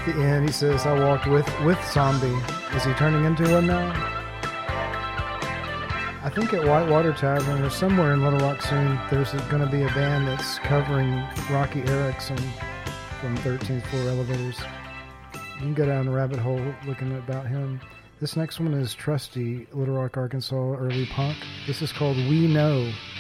At the end, he says, I walked with Zombie. Is he turning into one now? I think at Whitewater Tavern or somewhere in Little Rock soon, there's going to be a band that's covering Rocky Erickson from 13th Floor Elevators. You can go down the rabbit hole looking about him. This next one is Trusty, Little Rock, Arkansas, early punk. This is called We Know.